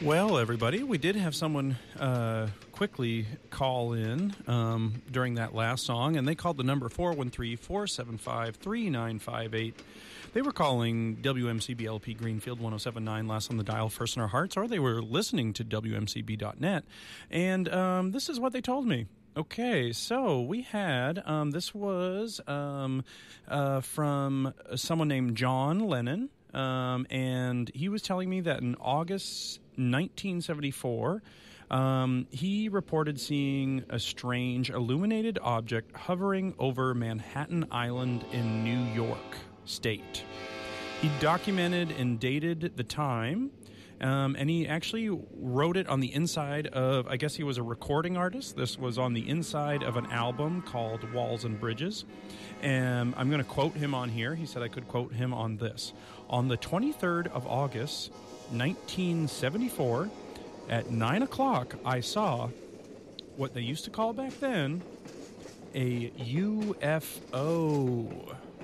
Well, everybody, we did have someone quickly call in during that last song, and they called the number 413-475-3958. They were calling WMCB-LP Greenfield 107.9 last on the dial, first in our hearts, or they were listening to WMCB.net, and this is what they told me. Okay, so we had, this was from someone named John Lennon, and he was telling me that in August 1974, he reported seeing a strange illuminated object hovering over Manhattan Island in New York State. He documented and dated the time, and he actually wrote it on the inside of, I guess he was a recording artist. This was on the inside of an album called Walls and Bridges. And I'm going to quote him on here. He said I could quote him on this. On the 23rd of August, 1974, at 9 o'clock, I saw what they used to call back then a UFO.